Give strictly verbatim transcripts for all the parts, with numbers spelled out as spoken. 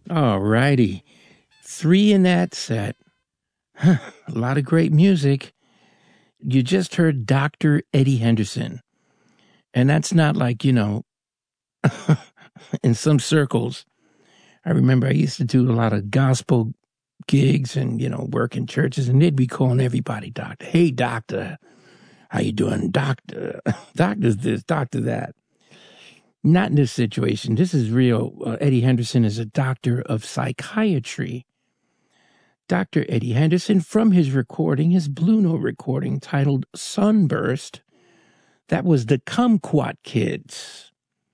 All righty. Three in that set. Huh, a lot of great music. You just heard Doctor Eddie Henderson. And that's not like, you know, in some circles. I remember I used to do a lot of gospel gigs and, you know, work in churches, and they'd be calling everybody doctor. Hey, doctor. How you doing, doctor? Doctor's this, doctor that. Not in this situation. This is real. Uh, Eddie Henderson is a doctor of psychiatry. Doctor Eddie Henderson, from his recording, his Blue Note recording titled Sunburst, that was the Kumquat Kids.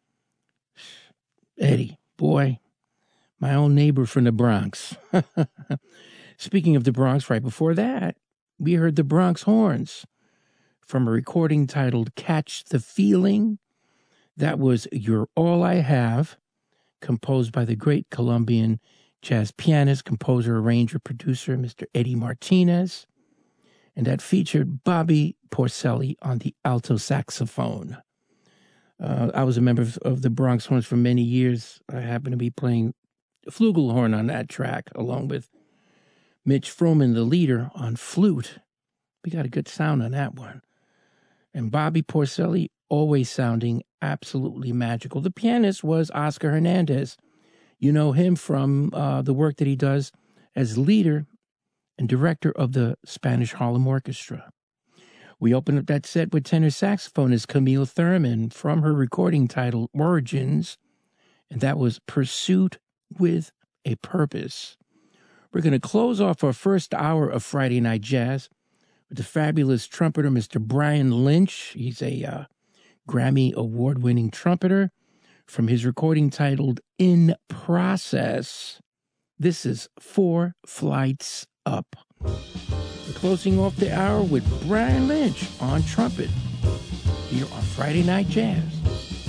Eddie, boy, my own neighbor from the Bronx. Speaking of the Bronx, right before that, we heard the Bronx Horns from a recording titled Catch the Feeling. That was You're All I Have, composed by the great Colombian jazz pianist, composer, arranger, producer, Mister Eddie Martinez. And that featured Bobby Porcelli on the alto saxophone. Uh, I was a member of, of the Bronx Horns for many years. I happened to be playing flugelhorn on that track, along with Mitch Froman, the leader, on flute. We got a good sound on that one. And Bobby Porcelli always sounding absolutely magical. The pianist was Oscar Hernandez. You know him from uh, the work that he does as leader and director of the Spanish Harlem Orchestra. We opened up that set with tenor saxophonist Camille Thurman from her recording titled Origins, and that was Pursuit with a Purpose. We're going to close off our first hour of Friday Night Jazz with the fabulous trumpeter, Mister Brian Lynch. He's a uh, Grammy award-winning trumpeter from his recording titled In Process. This is Four Flights Up. We're closing off the hour with Brian Lynch on trumpet here on Friday Night Jazz.